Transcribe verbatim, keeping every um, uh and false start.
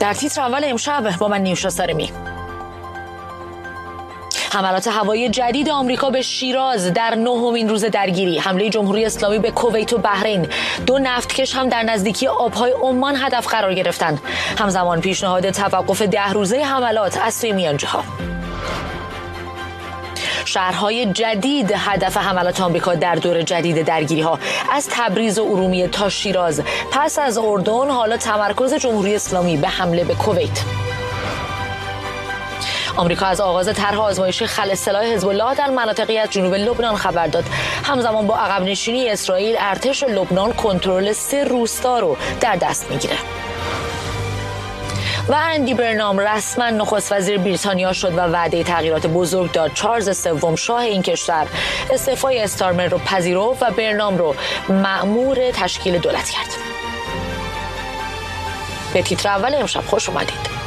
در تیتر اول امشب با من نیوشا سارمی. حملات هوایی جدید آمریکا به شیراز در نهمین روز درگیری، حمله جمهوری اسلامی به کویت و بحرین، دو نفتکش هم در نزدیکی آبهای عمان هدف قرار گرفتند. همزمان پیشنهاد توقف ده روزه حملات از سوی میانجی‌ها. شهرهای جدید هدف حملات آمریکا در دور جدید درگیری‌ها، از تبریز و ارومیه تا شیراز. پس از اردن حالا تمرکز جمهوری اسلامی به حمله به کویت. آمریکا از آغاز طرح آزمایش خلع سلاح حزب الله در مناطقی از جنوب لبنان خبر داد. همزمان با عقب نشینی اسرائیل، ارتش لبنان کنترل سه روستا رو در دست میگیره. و اندی برنام رسما نخست وزیر بریتانیا شد و وعده تغییرات بزرگ داد. چارلز سوم شاه این کشور استعفای استارمر رو پذیرفت و برنام رو مأمور تشکیل دولت کرد. به تیتر اول امشب خوش اومدید.